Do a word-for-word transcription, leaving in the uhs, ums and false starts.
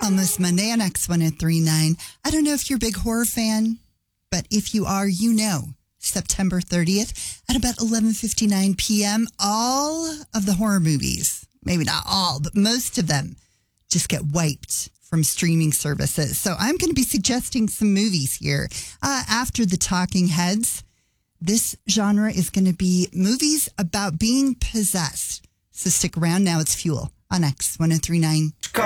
Almost Monday on X one oh three point nine. I don't know if you're a big horror fan, but if you are, you know, September thirtieth at about eleven fifty-nine p.m., all of the horror movies, maybe not all, but most of them just get wiped from streaming services. So I'm going to be suggesting some movies here. Uh, after the Talking Heads, this genre is going to be movies about being possessed. So stick around. Now it's Fuel on X one oh three point nine.